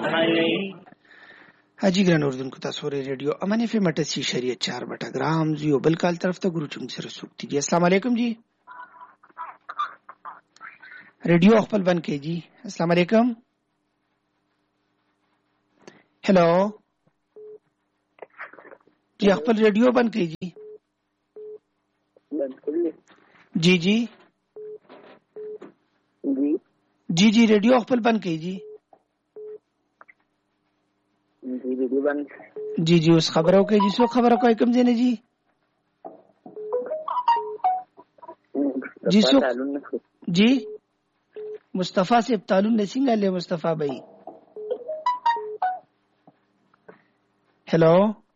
حاجی ګران اردوونکو تاسو ورې ریډیو امان اف ام 88.4 بټګرام یو بل کال طرف ته ګورو چې سره سوکتی جی السلام علیکم جی ریډیو خپل بند کړئ جی السلام علیکم هلو جی خپل ریډیو بند کړئ جی جی جی جی جی ریډیو خپل بند کړئ جی جی جی اوس خبرو کوي جی سو خبره کوي کوم ځای نه جی جی سو جی مصطفی صاحب تعلق نه څنګه له مصطفی بھائی هلو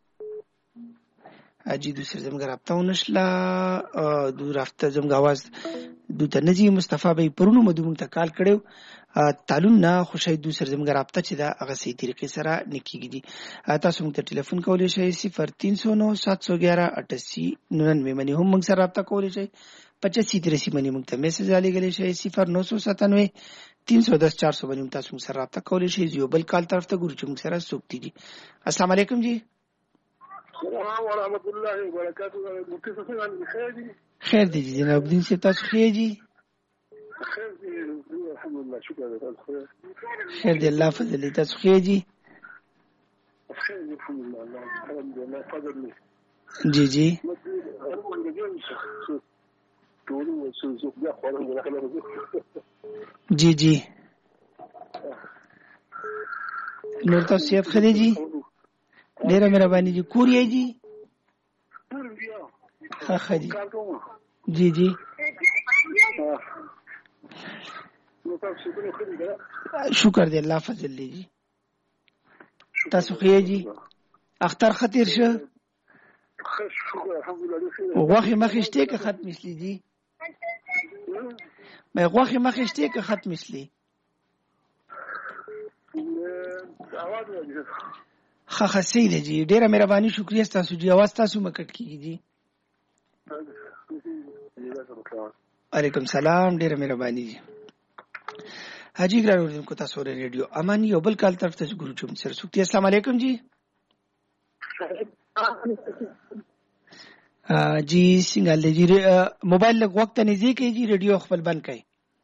اجي د سر زمګر اپتاو نشلا دو رافته زمګ आवाज د تنجي مصطفی بھائی پرونو مدوم ته کال کړو تعلق نه خوشای دو سر زمګر اپتا چې دا هغه سي طریقې سره نکیږي دي تاسو موږ ته ټلیفون کولای شئ 0309 711 8899 باندې هم موږ سره رابطه کولای شئ 8583 باندې موږ ته میسج علیګلی شئ 0997 310 400 باندې تاسو موږ سره رابطه کولای شئ یو بل کال طرف ته ګورو چې موږ سره سوکتی دي السلام علیکم جی السلام ورحمۃ اللہ وبرکاتہ خیر دی جی جناب دین سے تاسو خیر جی خیر دی الحمدلله شکر خیر دی الله فضل تاسو خیر جی خیر الحمدلله الحمدلله فضل جی جی جی جی نور تاسو صحت خدي جی ډیره مهرباني جی کور یې جی ها جی جی جی شکر دی الله فضل دی جی تاسو خیر جی اختر خطر شه شکر الحمدلله غوخه مخشته که ختم مثلی جی مې غوخه مخشته که ختم مثلی خا سید جی ډیره مهرباني شکریہ تاسو جی आवाज تاسو مکټ کیږي جی علیکم سلام ډیره مهرباني جی حاجی ګران اردوونکو تاسو ور ریډیو امان یو بل کال طرف ته ګورو چې سره سوکتی السلام علیکم جی جی څنګه لږی موبایل لږ وخت نه دی کې جی ریډیو خپل بند کړئ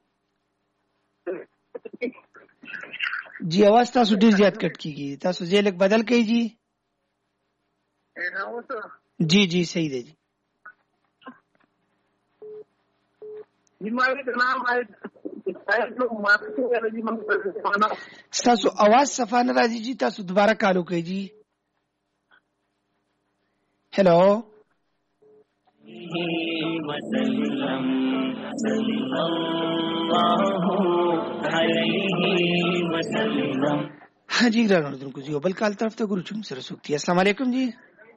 جی आवाज تاسو ډیر زیات کټ کیږي تاسو زه لږ بدل کړئ جی جی جی صحیح دی جی تاسو आवाज صفه نه راځي جی تاسو دوباره کالو کوي جی هلو हाँ जी ګران اردوونکو یو بل کال طرف ته ګورو چې سره سوکتی السلام علیکم جی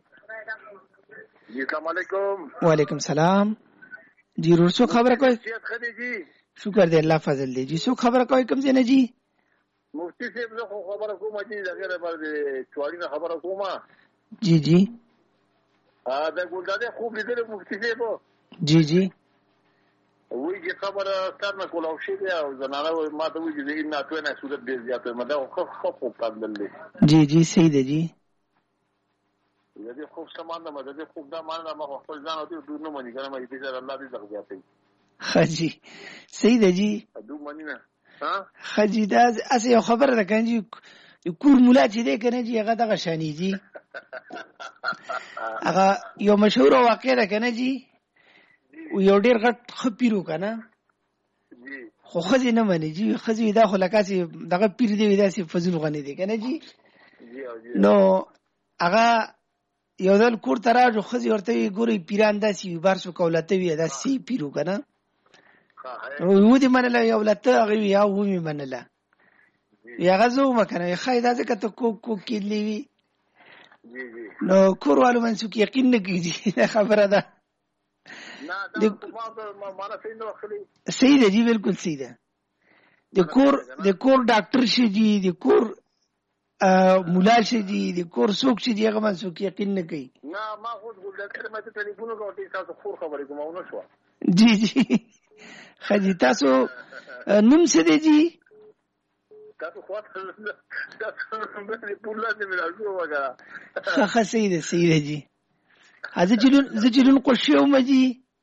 جی السلام علیکم وعلیکم السلام جی ورسو خبره کوي جی شکر دی الله فضل دی جی سو خبره کوي کوم ځای نه جی مفتی صاحب زه خبره کوم چې دغه باندې چوالي خبره کوم جی جی دا ګولداده خوب لیدل مفتی صاحب جی جی وی چې خبره ستاسو کولاو شي او زنانه ما ته وی چې ان اتونه صورت به زیاته مده خو پاندل جی جی صحیح دی جی دې خوب سامان نه مده خوب دا مان نه ما خپل ځان او دې نه مونږ کنه مې دې سره الله دې زغیاته ها جی صحیح دی جی دو مونږ نه ها خجی دا اسی خبره ده کنه کور مولا چې دی کنه جی هغه دغه شانی جی هغه یو مشهور واقع ده کنه جی یو ډیر غټ خپیرو کنه خو خزي نه مني جی خزي دا خو لکاسي دغه پیر دی داسي فضل غني دی کنه جی نو هغه یو ځل کور تراجو خزي ورته ګوري پیران داسي بارسو کولته وی داسي پیرو کنه نو ودی منله یو لته هغه یا ومي منله یا غزو مکنه خای دا ځکه ته کو کیلی وی نو کوروالو منسوک یقین نه کیږي خبره ده صحیح ده جی بالکل صحیح ده د کور ډاکټر شي جی د کور مولا شي جی د کور څوک شي دی هغه منسوک یقین نه کوي نه ما خو ډاکټر مته ټلیفون کوي تاسو خور خبرې کوم او نو شو جی جی خجی تاسو نوم څه دی جی تاسو خو تاسو باندې پولا دې ملازم وګرا ها صحیح ده جی زه جلون قشیو مجی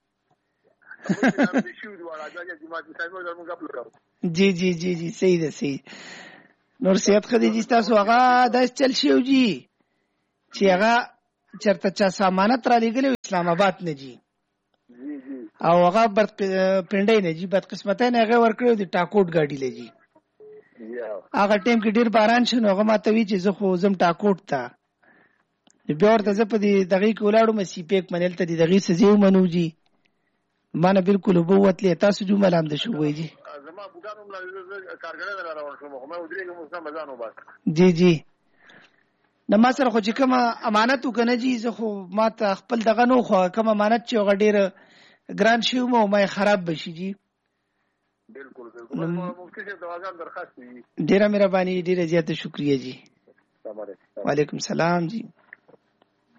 جی صحیح ده صحیح نور سیادت خدي جی تاسو هغه د چل شیو جی چې هغه چرته چا سامانت را لګلو اسلام آباد نه جی او هغه پندای نه جی بد قسمتای نه هغه ورکړو د ټاکوټ گاډي لږی هغه ټیم کې ډیر باران شنو هغه ماته وی چې زه خو زم ټاکوټ تا بیا ورته زه په دې دغه کې ولاړو مې سی پیک منل ته دغه سزیو منو جی مانه بالکل وبوت له تاسو جو ملام ده شو وای جی زما بوګانو مله کارګر نه راوړم شو مې ودرېږم اوس مزانو بس جی نما سره خو چې کوم امانت وکنه جی زه خو ما ته خپل دغه نو خو کوم امانت چې غډیر ګران شي مو مې خراب بشي جی بالکل مفتي صاحب دواګان درخواست دي ډیره مهرباني ډیره زیاته شکریا جی وعلیکم السلام جی